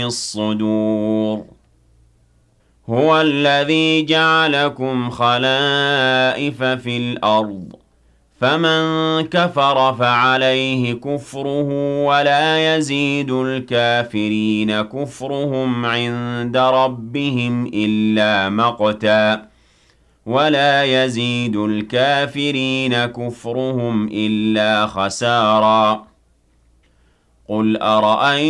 الصدور هو الذي جعلكم خلائف في الأرض فمن كفر فعليه كفره ولا يزيد الكافرين كفرهم عند ربهم إلا مقتا ولا يزيد الكافرين كفرهم إلا خسارا قل أرأيتم